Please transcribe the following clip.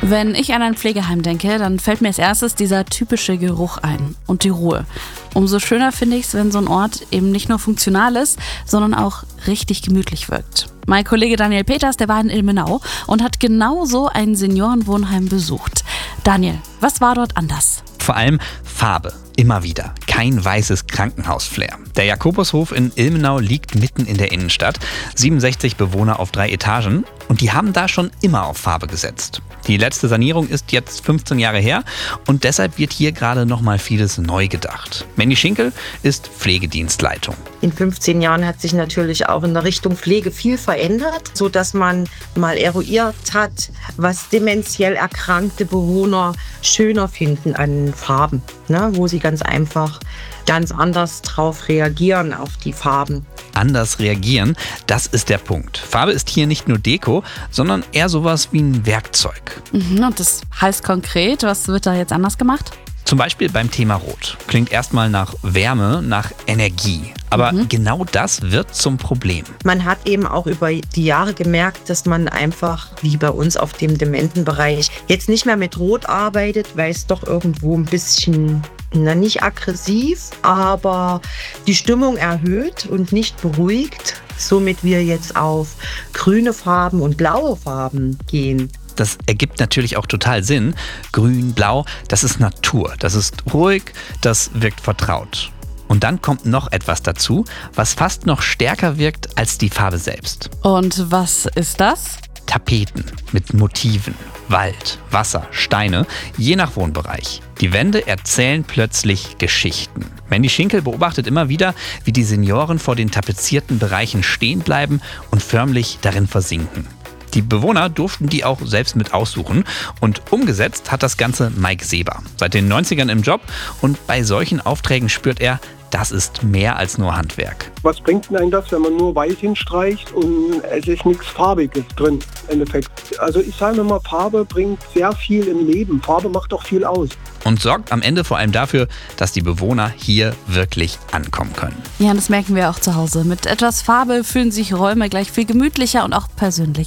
Wenn ich an ein Pflegeheim denke, dann fällt mir als erstes dieser typische Geruch ein und die Ruhe. Umso schöner finde ich es, wenn so ein Ort eben nicht nur funktional ist, sondern auch richtig gemütlich wirkt. Mein Kollege Daniel Peters, der war in Ilmenau und hat genau so ein Seniorenwohnheim besucht. Daniel, was war dort anders? Vor allem Farbe, immer wieder. Kein weißes Krankenhausflair. Der Jakobushof in Ilmenau liegt mitten in der Innenstadt. 67 Bewohner auf 3 Etagen und die haben da schon immer auf Farbe gesetzt. Die letzte Sanierung ist jetzt 15 Jahre her und deshalb wird hier gerade nochmal vieles neu gedacht. Mandy Schinkel ist Pflegedienstleitung. In 15 Jahren hat sich natürlich auch in der Richtung Pflege viel verändert, sodass man mal eruiert hat, was dementiell erkrankte Bewohner schöner finden an Farben, wo sie ganz einfach ganz anders drauf reagieren auf die Farben. Anders reagieren, das ist der Punkt. Farbe ist hier nicht nur Deko, sondern eher sowas wie ein Werkzeug. Und das heißt konkret, was wird da jetzt anders gemacht? Zum Beispiel beim Thema Rot. Klingt erstmal nach Wärme, nach Energie. Aber genau das wird zum Problem. Man hat eben auch über die Jahre gemerkt, dass man einfach, wie bei uns auf dem Dementenbereich, jetzt nicht mehr mit Rot arbeitet, weil es doch irgendwo ein bisschen, nicht aggressiv, aber die Stimmung erhöht und nicht beruhigt. Somit wir jetzt auf grüne Farben und blaue Farben gehen. Das ergibt natürlich auch total Sinn. Grün, Blau, das ist Natur, das ist ruhig, das wirkt vertraut. Und dann kommt noch etwas dazu, was fast noch stärker wirkt als die Farbe selbst. Und was ist das? Tapeten mit Motiven, Wald, Wasser, Steine, je nach Wohnbereich. Die Wände erzählen plötzlich Geschichten. Mandy Schinkel beobachtet immer wieder, wie die Senioren vor den tapezierten Bereichen stehen bleiben und förmlich darin versinken. Die Bewohner durften die auch selbst mit aussuchen und umgesetzt hat das Ganze Mike Seber. Seit den 90ern im Job und bei solchen Aufträgen spürt er, das ist mehr als nur Handwerk. Was bringt denn einem das, wenn man nur weiß hinstreicht und es ist nichts Farbiges drin im Endeffekt? Also ich sage immer, Farbe bringt sehr viel im Leben. Farbe macht doch viel aus. Und sorgt am Ende vor allem dafür, dass die Bewohner hier wirklich ankommen können. Ja, das merken wir auch zu Hause. Mit etwas Farbe fühlen sich Räume gleich viel gemütlicher und auch persönlicher